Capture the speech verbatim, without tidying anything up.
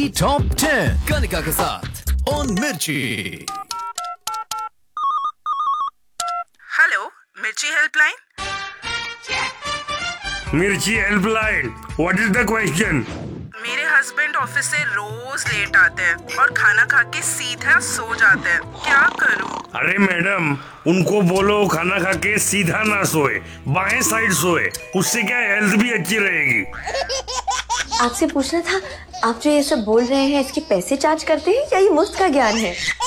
मिर्ची top ten Kanika के साथ ऑन मिर्ची। हेलो, मिर्ची हेल्पलाइन। मिर्ची helpline, what is the question? मेरे हस्बैंड ऑफिस से रोज लेट आते हैं और खाना खा के सीधा सो जाते हैं, क्या करूं? अरे मैडम, उनको बोलो खाना खा के सीधा ना सोए, बाएं साइड सोए, उससे क्या हेल्थ भी अच्छी रहेगी। आपसे पूछना था, आप जो ये सब बोल रहे हैं इसके पैसे चार्ज करते हैं या ये मुफ्त का ज्ञान है?